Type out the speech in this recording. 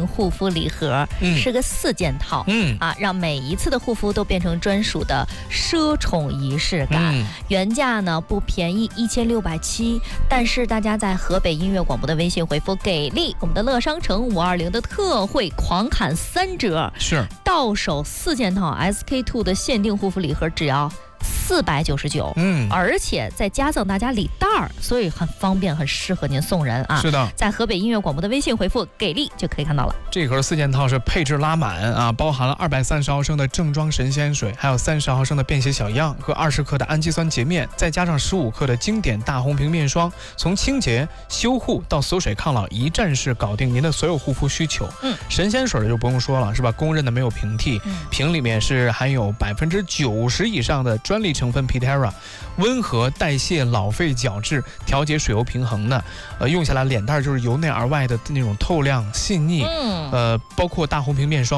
护肤礼盒，是个4件套，让每一次的护肤都变成专属的奢宠仪式感。原价呢不便宜，1670，但是大家在河北音乐广播的微信回复给力，我们的乐商城520的特惠狂砍3折， 是到手4件套 SK2 的限定护肤礼盒只要499，而且再加赠大家礼袋儿，所以很方便，很适合您送人啊。 是的， 在河北音乐广播的微信回复给力就可以看到了。 这盒4件套是配置拉满啊，包含了230毫升的正装神仙水，还有30毫升的便携小样和20克的氨基酸洁面，再加上15克的经典大红瓶面霜，从清洁、修护到锁水抗老，一站式搞定您的所有护肤需求。神仙水就不用说了，是吧？公认的没有平替，瓶里面是含有90%以上的专利成分 Pitera， 温和代谢、老废角质、调节水油平衡的，用下来脸蛋就是由内而外的那种透亮细腻，包括大红瓶面霜。